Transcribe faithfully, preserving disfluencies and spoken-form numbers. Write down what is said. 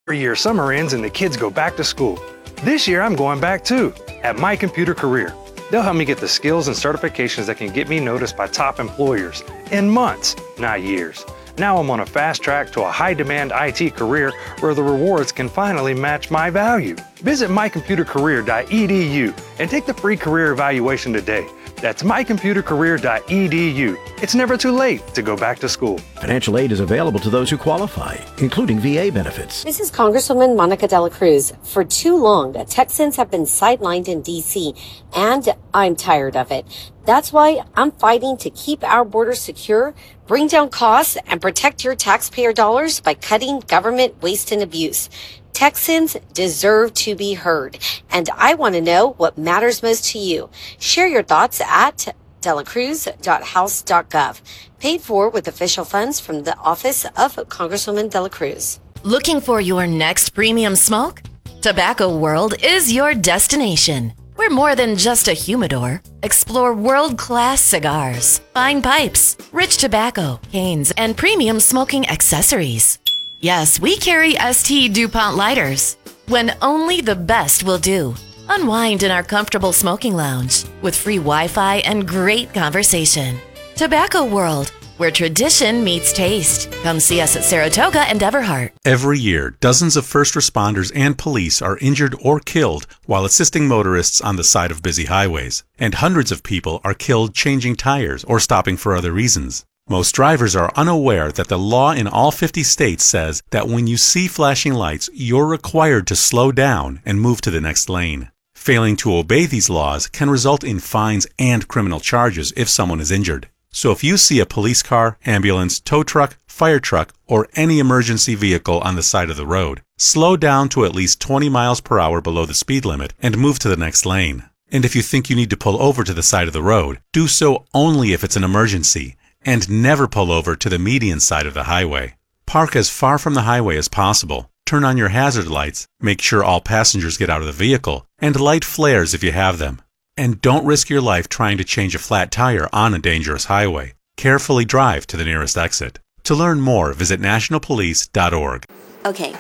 Every year, summer ends and the kids go back to school. This year, I'm going back too, at My Computer Career. They'll help me get the skills and certifications that can get me noticed by top employers in months, not years. Now I'm on a fast track to a high-demand I T career where the rewards can finally match my value. Visit my computer career dot e d u and take the free career evaluation today. That's my computer career dot e d u. It's never too late to go back to school. Financial aid is available to those who qualify, including V A benefits. This is Congresswoman Monica De La Cruz. For too long, Texans have been sidelined in D C, and I'm tired of it. That's why I'm fighting to keep our borders secure, bring down costs, and protect your taxpayer dollars by cutting government waste and abuse. Texans deserve to be heard, and I want to know what matters most to you. Share your thoughts at delacruz dot house dot gov. Paid for with official funds from the Office of Congresswoman De La Cruz. Looking for your next premium smoke? Tobacco World is your destination. We're more than just a humidor. Explore world-class cigars, fine pipes, rich tobacco, canes, and premium smoking accessories. Yes, we carry S T DuPont lighters, when only the best will do. Unwind in our comfortable smoking lounge with free Wi-Fi and great conversation. Tobacco World, where tradition meets taste. Come see us at Saratoga and Everhart. Every year, dozens of first responders and police are injured or killed while assisting motorists on the side of busy highways, and hundreds of people are killed changing tires or stopping for other reasons. Most drivers are unaware that the law in all fifty states says that when you see flashing lights, you're required to slow down and move to the next lane. Failing to obey these laws can result in fines and criminal charges if someone is injured. So if you see a police car, ambulance, tow truck, fire truck, or any emergency vehicle on the side of the road, slow down to at least twenty miles per hour below the speed limit and move to the next lane. And if you think you need to pull over to the side of the road, do so only if it's an emergency, and never pull over to the median side of the highway. Park as far from the highway as possible, turn on your hazard lights, make sure all passengers get out of the vehicle, and light flares if you have them. And don't risk your life trying to change a flat tire on a dangerous highway. Carefully drive to the nearest exit. To learn more, visit national police dot org. Okay,